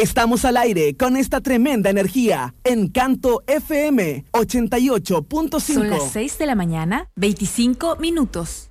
Estamos al aire con esta tremenda energía. Encanto FM 88.5. Son las 6 de la mañana, 25 minutos.